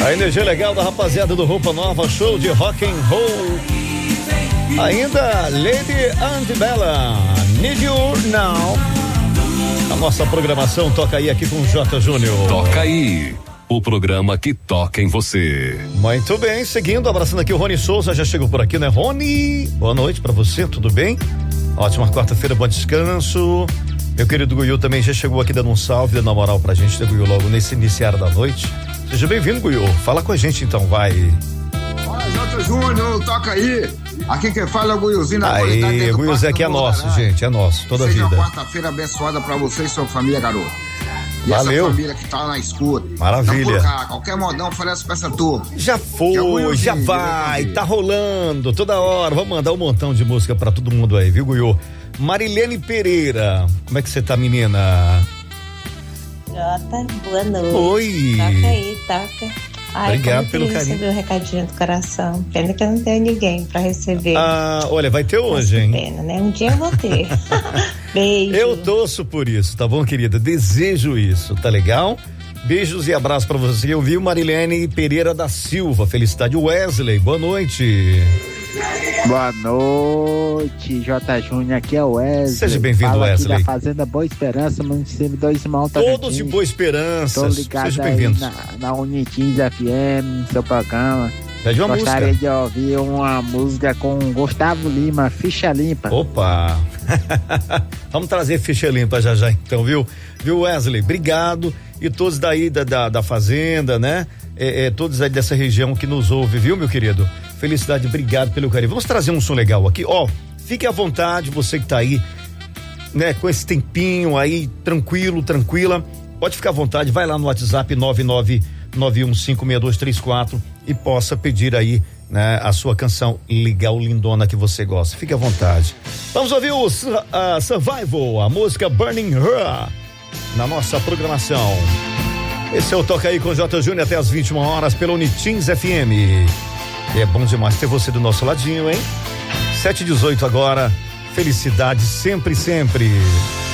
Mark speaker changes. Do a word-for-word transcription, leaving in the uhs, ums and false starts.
Speaker 1: A energia legal da rapaziada do Roupa Nova, show de rock and roll. Ainda Lady Antebellum, Need You Now. A nossa programação toca aí aqui com o J. Júnior.
Speaker 2: Toca aí, o programa que toca em você.
Speaker 1: Muito bem, seguindo, abraçando aqui o Rony Souza, já chegou por aqui, né, Rony? Boa noite pra você, tudo bem? Ótima quarta-feira, bom descanso. Meu querido Guiu também já chegou aqui dando um salve, dando uma moral pra gente, né, Guiu, logo nesse iniciar da noite. Seja bem-vindo, Guiu. Fala com a gente então, vai.
Speaker 3: Olha, J. Júnior, toca aí. Aqui quem fala é o Guiuzinho da qualidade.
Speaker 1: Aí, o Guiuzinho aqui é nosso, gente, é nosso, toda a vida.
Speaker 3: Seja uma quarta-feira abençoada pra você e sua família, garoto. E
Speaker 1: valeu.
Speaker 3: Essa família que tá na escuta.
Speaker 1: Maravilha.
Speaker 3: Cá, qualquer modão oferece pra essa turma.
Speaker 1: Já foi, já vai, tá rolando toda hora. Vamos mandar um montão de música pra todo mundo aí, viu, Guiu? Marilene Pereira, como é que você tá, menina?
Speaker 4: Jota, boa noite.
Speaker 1: Oi.
Speaker 4: Toca aí, toca. Ai,
Speaker 1: obrigado pelo carinho.
Speaker 4: Receber o recadinho do coração. Pena que eu não tenho ninguém pra receber.
Speaker 1: Ah, olha, vai ter hoje, hein?
Speaker 4: Pena, né? Um dia eu vou ter. Beijo.
Speaker 1: Eu torço por isso, tá bom, querida? Desejo isso, tá legal? Beijos e abraços pra você. Eu vi o Marilene Pereira da Silva. Felicidade, Wesley. Boa noite.
Speaker 5: Boa noite, J. Júnior, aqui é o Wesley.
Speaker 1: Seja bem-vindo, Wesley.
Speaker 5: Aqui da Fazenda Boa Esperança, município Dois Irmãos.
Speaker 1: Todos de Boa Esperança.
Speaker 5: Tô ligado
Speaker 1: Seja
Speaker 5: aí
Speaker 1: bem-vindo.
Speaker 5: na, na Unitins F M, no seu programa.
Speaker 1: Pede uma
Speaker 5: Gostaria
Speaker 1: música.
Speaker 5: de ouvir uma música com Gustavo Lima, Ficha Limpa.
Speaker 1: Opa! Vamos trazer Ficha Limpa já já então, viu? Viu, Wesley? Obrigado. E todos daí da, da, da Fazenda, né? É, é, todos aí dessa região que nos ouve, viu, meu querido? Felicidade, obrigado pelo carinho. Vamos trazer um som legal aqui, ó. Fique à vontade, você que tá aí, né, com esse tempinho aí, tranquilo, tranquila. Pode ficar à vontade, vai lá no WhatsApp nove nove nove um cinco seis dois três quatro e possa pedir aí, né, a sua canção legal, lindona que você gosta. Fique à vontade. Vamos ouvir o uh, Survival, a música Burning Her, na nossa programação. Esse é o Toca Aí com o J. Júnior até as vinte e uma horas pela Unitins F M. É bom demais ter você do nosso ladinho, hein? sete e dezoito agora. Felicidade sempre, sempre.